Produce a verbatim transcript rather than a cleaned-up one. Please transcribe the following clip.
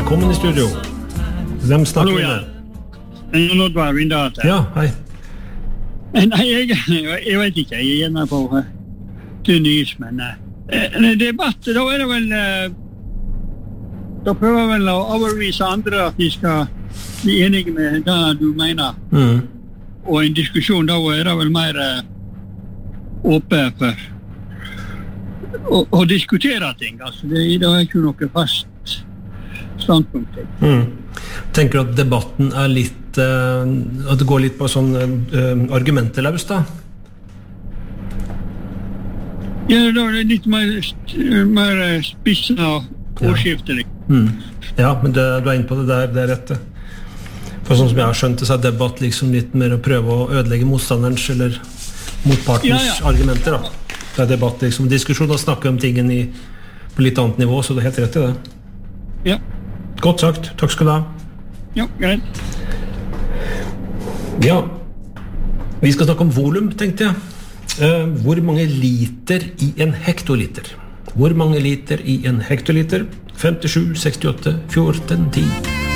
velkommen i studio. Hvem snakker Hallo, vi ja. med? Nå var vi da til. Ja, hei. Nei, jeg, jeg vet ikke, jeg er gjerne på uh, tynnis, men uh, en debatt, da er det vel, uh, da prøver vel å overbevise andre at de skal bli enige med det du mener. Mm. Og en diskusjon, da er det vel mer uh, åpen for å, å diskutere ting. Altså, det, det er ikke noe fast standpunkt. Mm. Tenker du at debatten er litt, uh, at det går litt på sånn uh, argumenteløs da? Ja, da er det litt mer, mer spisset og påskiftelig. Ja. Mm. Ja, men det, du er inne på det der, det er rett det. For sånn som jeg har skjønt det, så er debatt liksom litt mer å prøve å ødelegge motstanderens eller motpartens ja, ja. argumenter da. Det er debatt, liksom, diskusjon og snakke om tingen i, på litt annet nivå, så det er helt rett i det. Ja. Godt sagt, takk skal du ha. Ja, greit. Ja, vi skal snakke om volum, tenkte jeg. Uh, hvor mange liter i en hektoliter? Hvor mange liter i en hektoliter? femtisju, sekstiåtte, fjorten, ti